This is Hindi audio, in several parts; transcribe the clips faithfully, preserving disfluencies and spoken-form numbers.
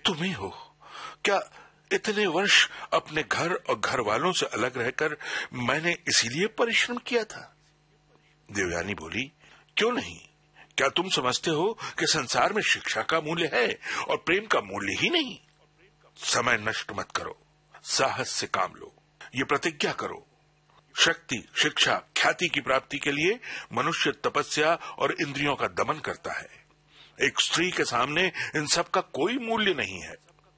तुम ही हो क्या? इतने वर्ष अपने घर और घर वालों से अलग रहकर मैंने इसीलिए परिश्रम किया था। देवयानी बोली, क्यों नहीं? क्या तुम समझते हो कि संसार में शिक्षा का मूल्य है और प्रेम का मूल्य ही नहीं? समय नष्ट मत करो, साहस से काम लो, ये प्रतिज्ञा करो। शक्ति, शिक्षा, ख्याति की प्राप्ति के लिए मनुष्य तपस्या और इंद्रियों का दमन करता है। एक स्त्री के सामने इन सब का कोई मूल्य नहीं है।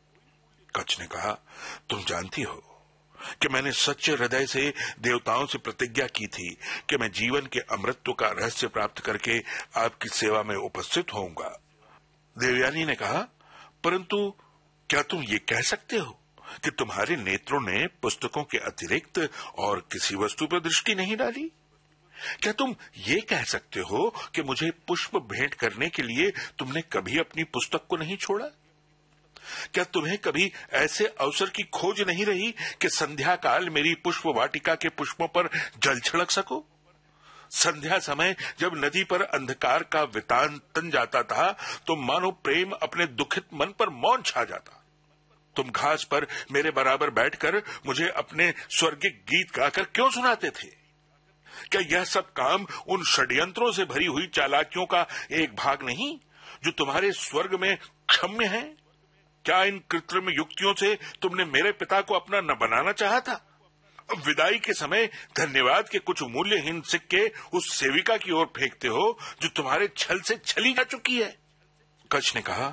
कच्छ ने कहा, तुम जानती हो कि मैंने सच्चे हृदय से देवताओं से प्रतिज्ञा की थी कि मैं जीवन के अमृतत्व का रहस्य प्राप्त करके आपकी सेवा में उपस्थित होऊंगा। देवयानी ने कहा, परंतु क्या तुम ये कह सकते हो कि तुम्हारे नेत्रों ने पुस्तकों के अतिरिक्त और किसी वस्तु पर दृष्टि नहीं डाली? क्या तुम ये कह सकते हो कि मुझे पुष्प भेंट करने के लिए तुमने कभी अपनी पुस्तक को नहीं छोड़ा? क्या तुम्हें कभी ऐसे अवसर की खोज नहीं रही कि संध्या काल मेरी पुष्प वाटिका के पुष्पों पर जल छिड़क सको? संध्या समय जब नदी पर अंधकार का वितान तन जाता था तो मानो प्रेम अपने दुखित मन पर मौन छा जाता। तुम घास पर मेरे बराबर बैठकर मुझे अपने स्वर्गिक गीत गाकर क्यों सुनाते थे? क्या यह सब काम उन षड्यंत्रों से भरी हुई चालाकियों का एक भाग नहीं जो तुम्हारे स्वर्ग में क्षम्य है? क्या इन कृत्रिम युक्तियों से तुमने मेरे पिता को अपना न बनाना चाहा था? अब विदाई के समय धन्यवाद के कुछ मूल्यहीन सिक्के उस सेविका की ओर फेंकते हो जो तुम्हारे छल से छली जा चुकी है। कच्छ ने कहा,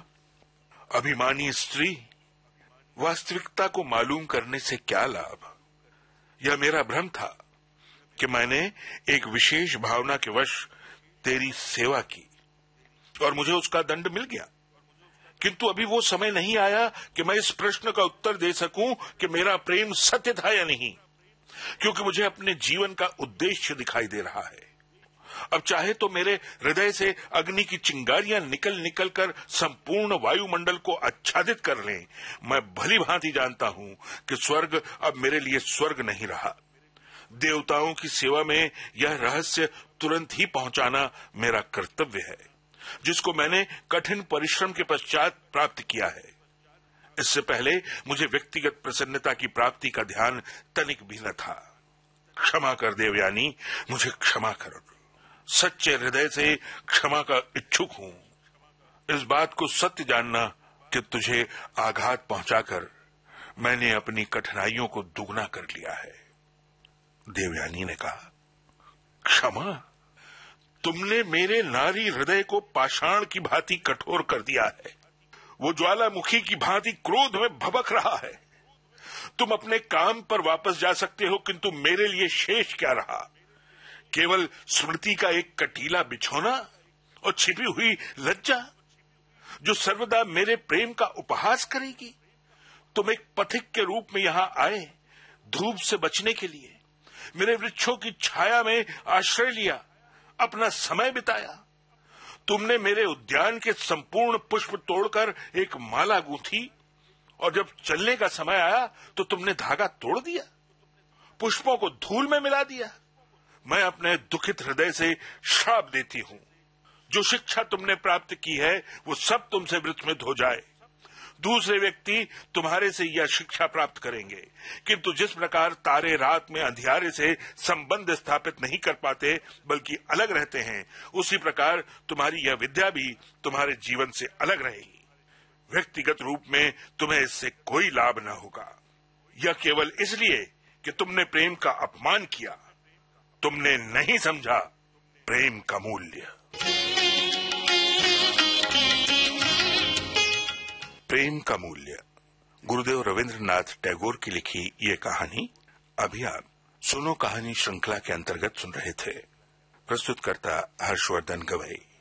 अभिमानी स्त्री, वास्तविकता को मालूम करने से क्या लाभ? यह मेरा भ्रम था कि मैंने एक विशेष भावना के वश तेरी सेवा की और मुझे उसका दंड मिल गया। किंतु अभी वो समय नहीं आया कि मैं इस प्रश्न का उत्तर दे सकूं कि मेरा प्रेम सत्य था या नहीं, क्योंकि मुझे अपने जीवन का उद्देश्य दिखाई दे रहा है। अब चाहे तो मेरे हृदय से अग्नि की चिंगारियां निकल निकल कर संपूर्ण वायुमंडल को आच्छादित कर लें, मैं भली भांति जानता हूं कि स्वर्ग अब मेरे लिए स्वर्ग नहीं रहा। देवताओं की सेवा में यह रहस्य तुरंत ही पहुंचाना मेरा कर्तव्य है, जिसको मैंने कठिन परिश्रम के पश्चात प्राप्त किया है। इससे पहले मुझे व्यक्तिगत प्रसन्नता की प्राप्ति का ध्यान तनिक भी न था। क्षमा कर देवयानी, मुझे क्षमा कर। सच्चे हृदय से क्षमा का इच्छुक हूं। इस बात को सत्य जानना कि तुझे आघात पहुंचाकर मैंने अपनी कठिनाइयों को दुगना कर लिया है। देवयानी ने कहा, क्षमा? तुमने मेरे नारी हृदय को पाषाण की भांति कठोर कर दिया है। वो ज्वालामुखी की भांति क्रोध में भभक रहा है। तुम अपने काम पर वापस जा सकते हो, किंतु मेरे लिए शेष क्या रहा? केवल स्मृति का एक कटीला बिछोना और छिपी हुई लज्जा जो सर्वदा मेरे प्रेम का उपहास करेगी। तुम एक पथिक के रूप में यहां आए, धूप से बचने के लिए। मेरे वृक्षों की छाया में आश्रय लिया, अपना समय बिताया। तुमने मेरे उद्यान के संपूर्ण पुष्प तोड़कर एक माला गूंथी और जब चलने का समय आया तो तुमने धागा तोड़ दिया, पुष्पों को धूल में मिला दिया। मैं अपने दुखित हृदय से श्राप देती हूं, जो शिक्षा तुमने प्राप्त की है वो सब तुमसे विस्मृत हो जाए। दूसरे व्यक्ति तुम्हारे से यह शिक्षा प्राप्त करेंगे, किंतु जिस प्रकार तारे रात में अंधियारे से संबंध स्थापित नहीं कर पाते बल्कि अलग रहते हैं, उसी प्रकार तुम्हारी यह विद्या भी तुम्हारे जीवन से अलग रहेगी। व्यक्तिगत रूप में तुम्हें इससे कोई लाभ न होगा। यह केवल इसलिए कि तुमने प्रेम का अपमान किया। तुमने नहीं समझा प्रेम का मूल्य। प्रेम का मूल्य, गुरुदेव रविंद्रनाथ टैगोर की लिखी ये कहानी अभी आप सुनो कहानी श्रृंखला के अंतर्गत सुन रहे थे। प्रस्तुतकर्ता हर्षवर्धन गवई।